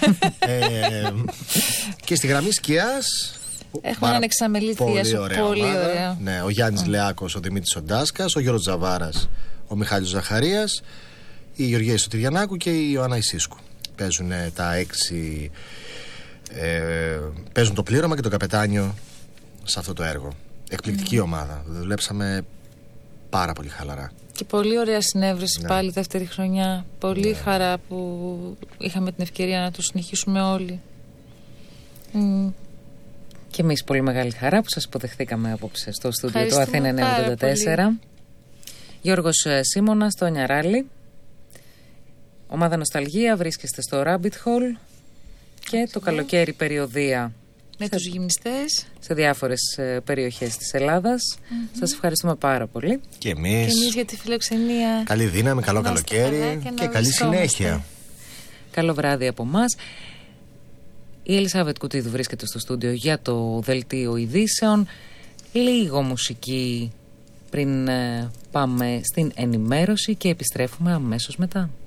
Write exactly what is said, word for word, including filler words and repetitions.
ε, και στη γραμμή σκιάς έχουμε έναν εξαμελή θεία. Πολύ, πολύ ωραία. Ναι, ο Γιάννης mm. Λεάκος, ο Δημήτρης ο Ντάσκας, ο Γιώργος Τζαβάρας, ο Μιχάλης Ζαχαρίας, η Γεωργία Σωτηριανάκου και η Ιωάννα Ισίσκου. Παίζουν τα έξι. Ε, παίζουν το πλήρωμα και το καπετάνιο σε αυτό το έργο. Εκπληκτική mm. ομάδα. Δουλέψαμε πάρα πολύ χαλαρά. Και πολύ ωραία συνέβρεση ναι. πάλι δεύτερη χρονιά. Πολύ ναι. χαρά που είχαμε την ευκαιρία να το συνεχίσουμε όλοι. Mm. Και εμείς πολύ μεγάλη χαρά που σας υποδεχθήκαμε απόψε στο στούντιο του Αθήνα εννιακόσια ογδόντα τέσσερα. Γιώργος Σίμωνας στο Νιαράλι. Ομάδα Νοσταλγία, βρίσκεστε στο Rabbit Hole. Και το καλοκαίρι περιοδεία με σε, τους γυμνιστές σε διάφορες ε, περιοχές της Ελλάδας. Mm-hmm. Σας ευχαριστούμε πάρα πολύ. Και εμείς. Και εμείς για τη φιλοξενία. Καλή δύναμη, καλό καλοκαίρι και, και καλή συνέχεια. Καλό βράδυ από μας. Η Ελισάβετ Κουτίδου βρίσκεται στο στούντιο για το δελτίο ειδήσεων. Λίγο μουσική πριν ε, πάμε στην ενημέρωση και επιστρέφουμε αμέσως μετά.